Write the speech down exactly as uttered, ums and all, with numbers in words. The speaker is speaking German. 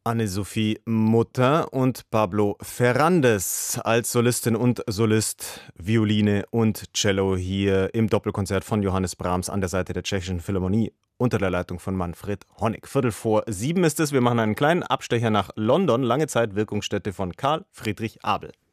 Anne-Sophie Mutter und Pablo Ferrandes als Solistin und Solist, Violine und Cello hier im Doppelkonzert von Johannes Brahms an der Seite der Tschechischen Philharmonie unter der Leitung von Manfred Honeck. Viertel vor sieben ist es. Wir machen einen kleinen Abstecher nach London, lange Zeit Wirkungsstätte von Karl Friedrich Abel.